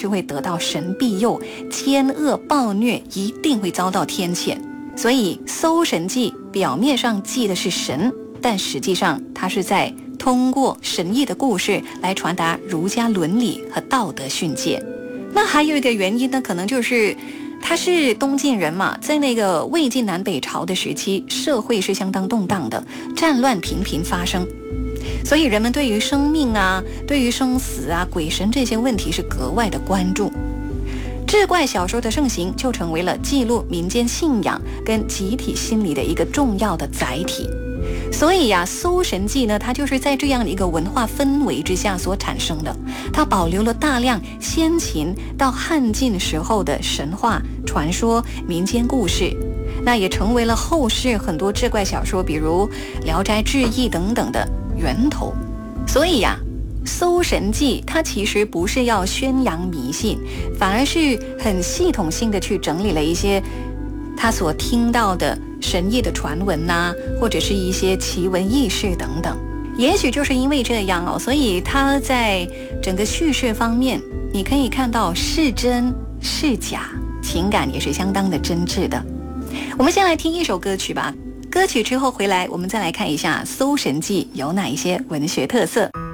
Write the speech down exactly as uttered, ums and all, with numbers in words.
就会得到神庇佑，奸恶暴虐一定会遭到天谴。所以《搜神记》表面上记的是神，但实际上它是在通过神异的故事来传达儒家伦理和道德训诫。那还有一个原因呢，可能就是他是东晋人嘛，在那个魏晋南北朝的时期，社会是相当动荡的，战乱频频发生，所以人们对于生命啊，对于生死啊，鬼神这些问题是格外的关注。志怪小说的盛行就成为了记录民间信仰跟集体心理的一个重要的载体。所以呀、啊，《搜神记》呢，它就是在这样的一个文化氛围之下所产生的。它保留了大量先秦到汉晋时候的神话传说、民间故事，那也成为了后世很多志怪小说，比如《聊斋志异》等等的源头。所以呀、啊。《搜神记》它其实不是要宣扬迷信，反而是很系统性的去整理了一些他所听到的神异的传闻呐、啊，或者是一些奇闻异事等等。也许就是因为这样哦，所以它在整个叙事方面，你可以看到是真是假，情感也是相当的真挚的。我们先来听一首歌曲吧，歌曲之后回来，我们再来看一下《搜神记》有哪一些文学特色。